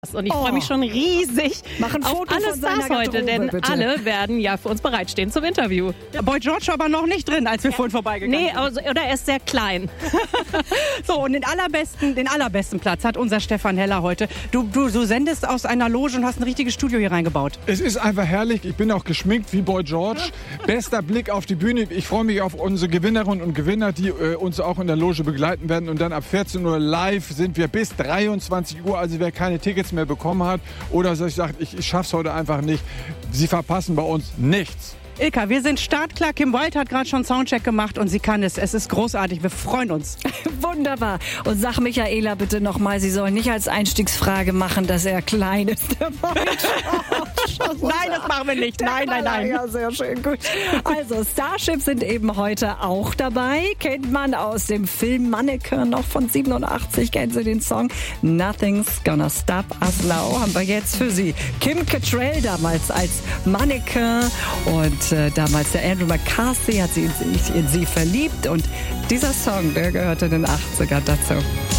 Und ich freue mich schon riesig auf alle Stars heute, denn bitte. alle werden ja für uns bereitstehen zum Interview. Boy George war aber noch nicht drin, als wir vorhin vorbeigegangen sind. Nee, also, oder er ist sehr klein. So, und den allerbesten Platz hat unser Stefan Heller heute. Du sendest aus einer Loge und hast ein richtiges Studio hier reingebaut. Es ist einfach herrlich. Ich bin auch geschminkt wie Boy George. Bester Blick auf die Bühne. Ich freue mich auf unsere Gewinnerinnen und Gewinner, die uns auch in der Loge begleiten werden. Und dann ab 14 Uhr live sind wir bis 23 Uhr. Also wer keine Tickets mehr bekommen hat oder sich sagt, ich schaff's heute einfach nicht, Sie verpassen bei uns nichts. Ilka, wir sind startklar. Kim Wilde hat gerade schon Soundcheck gemacht und sie kann es. Es ist großartig. Wir freuen uns. Wunderbar. Und sag Michaela bitte nochmal, sie soll nicht als Einstiegsfrage machen, dass er klein ist. Nein, das machen wir nicht. Nein. Ja, sehr schön, gut. Also, Starship sind eben heute auch dabei. Kennt man aus dem Film Mannequin noch von 87. Kennen Sie den Song? Nothing's Gonna Stop Us Now. Haben wir jetzt für Sie. Kim Cattrall damals als Mannequin und damals der Andrew McCarthy hat sie in sie verliebt und dieser Song, der gehörte in den 80ern dazu.